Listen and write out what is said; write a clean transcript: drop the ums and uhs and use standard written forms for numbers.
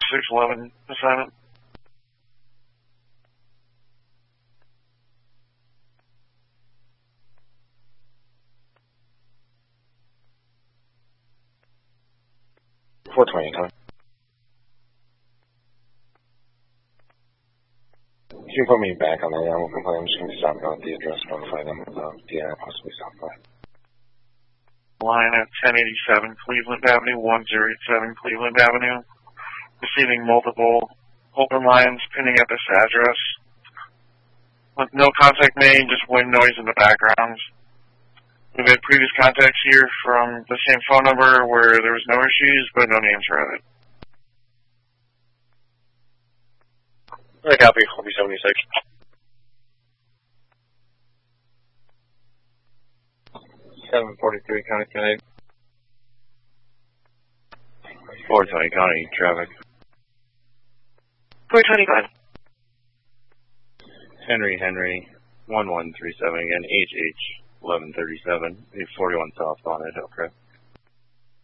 4611 assignment. Can you put me back on the animal complaint? I'm just going to be stopping out at the address, notify them of the possibly stop by. Line at 1087 Cleveland Avenue, 1087 Cleveland Avenue. Receiving multiple open lines pinning at this address. With no contact made, just wind noise in the background. We've had previous contacts here from the same phone number where there was no issues, but no names were added. I copy. I'll be 76. 743 County Connect. 420 County traffic. 425. Henry, 1137 again, HH 1137, 41 southbound at Hillcrest.